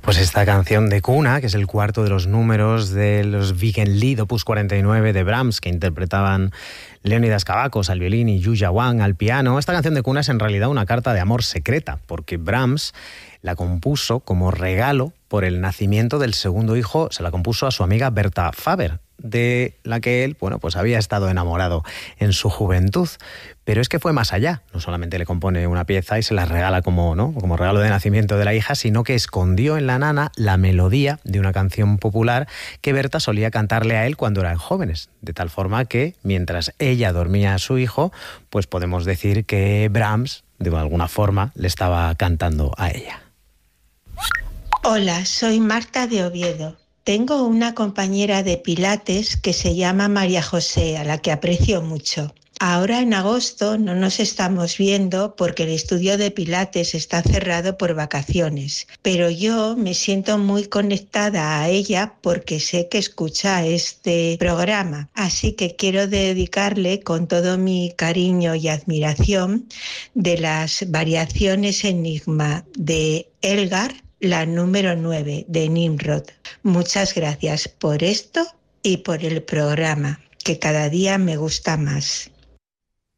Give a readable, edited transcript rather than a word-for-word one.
Pues esta canción de cuna, que es el cuarto de los números de los Wiegenlied Opus 49 de Brahms, que interpretaban Leonidas Kavakos al violín y Yuya Wang al piano. Esta canción de cuna es en realidad una carta de amor secreta, porque Brahms la compuso como regalo por el nacimiento del segundo hijo. Se la compuso a su amiga Berta Faber, de la que él, pues había estado enamorado en su juventud. Pero es que fue más allá. No solamente le compone una pieza y se la regala como regalo de nacimiento de la hija, sino que escondió en la nana la melodía de una canción popular que Berta solía cantarle a él cuando eran jóvenes. De tal forma que, mientras ella dormía a su hijo, pues podemos decir que Brahms, de alguna forma, le estaba cantando a ella. Hola, soy Marta de Oviedo. Tengo una compañera de Pilates que se llama María José, a la que aprecio mucho. Ahora en agosto no nos estamos viendo porque el estudio de Pilates está cerrado por vacaciones, pero yo me siento muy conectada a ella porque sé que escucha este programa, así que quiero dedicarle con todo mi cariño y admiración de las variaciones Enigma de Elgar, la número 9 de Nimrod. Muchas gracias por esto y por el programa, que cada día me gusta más.